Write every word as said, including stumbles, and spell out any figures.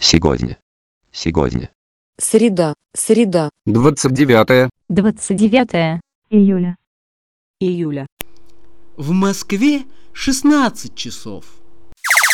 Сегодня. Сегодня. Среда, среда. двадцать девятое. двадцать девятое июля. Июля. В Москве шестнадцать часов.